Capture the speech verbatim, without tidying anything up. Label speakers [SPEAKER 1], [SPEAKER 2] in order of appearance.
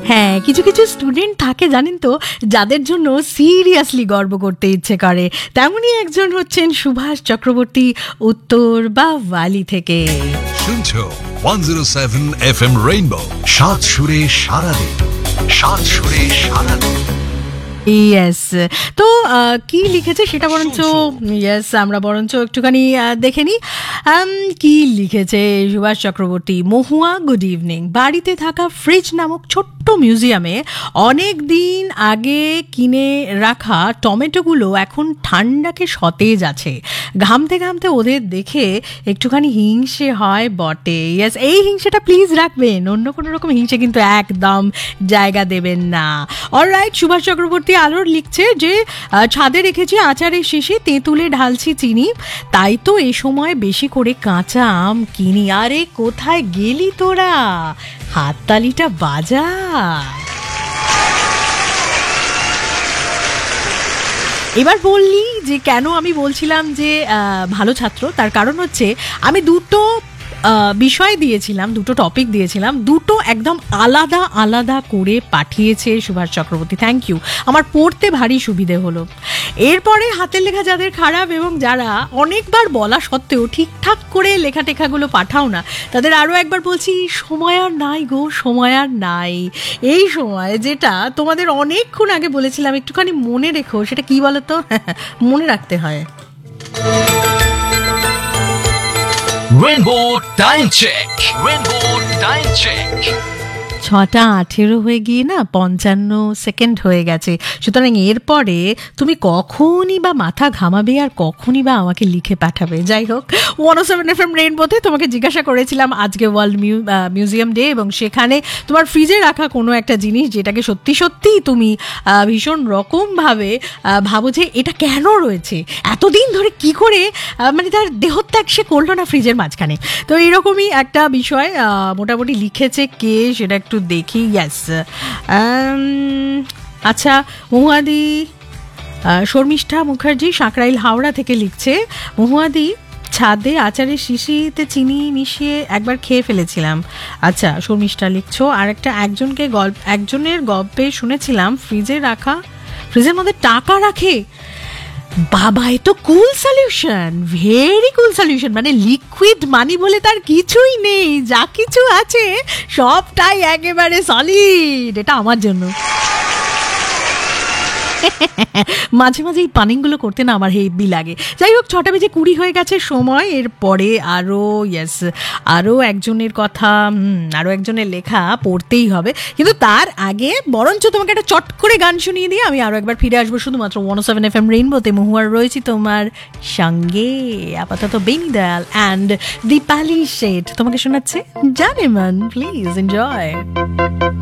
[SPEAKER 1] হ্যাঁ, কিছু কিছু স্টুডেন্ট থাকে জানেন তো, যাদের জন্য সিরিয়াসলি গর্ব করতে ইচ্ছে করে। তেমনই একজন হচ্ছেন সুভাষ চক্রবর্তী, উত্তর বা ভ্যালি থেকে।
[SPEAKER 2] শুনছো one zero seven F M rainbow, সাত সুরে সারাদিন, সাত সুরে সারাদিন।
[SPEAKER 1] ইয়েস, তো কি লিখেছে সেটা বরঞ্চ ইয়েস আমরা বরঞ্চ একটুখানি দেখে নিই। কি লিখেছে সুভাষ চক্রবর্তী? মহুয়া, গুড ইভিনিং। বাড়িতে থাকা ফ্রিজ নামক ছোট্ট মিউজিয়ামে অনেক দিন আগে কিনে রাখা টমেটোগুলো এখন ঠান্ডাকে সতেজ আছে। ঘামতে ঘামতে ওদের দেখে একটুখানি হিংসে হয় বটে। ইয়েস, এই হিংসেটা প্লিজ রাখবেন, অন্য কোনো রকম হিংসে কিন্তু একদম জায়গা দেবেন না। অলরাইট, সুভাষ চক্রবর্তী আরও লিখছে যে ছাদে রেখেছি আচারের শেষে, তেঁতুলে ঢালছি চিনি, তাই তো এ সময় বেশি করে কাঁচা আম কিনি। আরে কোথায় গেলি তোরা, হাততালিটা বাজা। এবার বললি যে কেন আমি বলছিলাম যে ভালো ছাত্র, তার কারণ হচ্ছে আমি দুটো বিষয় দিয়েছিলাম, দুটো টপিক দিয়েছিলাম, দুটো একদম আলাদা আলাদা করে পাঠিয়েছে সুভাষ চক্রবর্তী। থ্যাংক ইউ, আমার পড়তে ভারী সুবিধে হলো। এরপরে হাতের লেখা যাদের খারাপ এবং যারা অনেকবার বলা সত্ত্বেও ঠিকঠাক করে লেখা টেখাগুলো পাঠাও না, তাদের আরও একবার বলছি, সময় আর নাই গো, সময় আর নাই। এই সময় যেটা তোমাদের অনেকক্ষণ আগে বলেছিলাম একটুখানি মনে রেখো, সেটা কি বলো তো? মনে রাখতে হয়।
[SPEAKER 3] Rainbow Time Check. Rainbow Time Check.
[SPEAKER 1] ছটা আঠেরো হয়ে গিয়ে না পঞ্চান্ন সেকেন্ড হয়ে গেছে। সুতরাং এরপরে তুমি কখনই বা মাথা ঘামাবে আর কখনই বা আমাকে লিখে পাঠাবে। যাই হোক, ওয়ান ও সেভেন এফ এম রেইনবোতে তোমাকে জিজ্ঞাসা করেছিলাম আজকে ওয়ার্ল্ড মিউজিয়াম ডে, এবং সেখানে তোমার ফ্রিজে রাখা কোনো একটা জিনিস যেটাকে সত্যি সত্যিই তুমি ভীষণ রকমভাবে ভাবো যে এটা কেন রয়েছে, এতদিন ধরে কি করে মানে তার দেহত্যাগ সে করলো না ফ্রিজের মাঝখানে। তো এইরকমই একটা বিষয় মোটামুটি লিখেছে কে সেটা একটু দেখি। ইয়াস, আচ্ছা, মহুয়াদি শর্মিষ্ঠা মুখার্জি সাঁকরাইল হাওড়া থেকে লিখছে, মহুয়াদি ছাদে আচারের শিশিতে চিনি মিশিয়ে একবার খেয়ে ফেলেছিলাম। আচ্ছা শর্মিষ্ঠা লিখছো। আর একটা একজনকে গল্প একজনের গল্পে শুনেছিলাম ফ্রিজে রাখা ফ্রিজের মধ্যে টাকা রাখে। বাবা, এ তো কুল সলিউশন, ভেরি কুল সলিউশন। মানে লিকুইড মানি বলে তার কিছুই নেই, যা কিছু আছে সবটাই একেবারে সলিড। এটা আমার জন্য। মাঝে মাঝে এই পানিংগুলো করতে না আমার হেভি লাগে। যাই হোক, ছটা বেজে কুড়ি হয়ে গেছে সময়। এরপরে আরও ইয়েস আরও একজনের কথা, আরও একজনের লেখা পড়তেই হবে, কিন্তু তার আগে বরঞ্চ তোমাকে একটা চট করে গান শুনিয়ে দিয়ে আমি আরও একবার ফিরে আসবো শুধুমাত্র ওয়ান ও সেভেন এফ এম রেইনবোতে। মহুয়ার রয়েছি তোমার সঙ্গে। আপাতত বেনি দয়াল অ্যান্ড দীপালি শেঠ তোমাকে শোনাচ্ছে জানেমান। Please enjoy.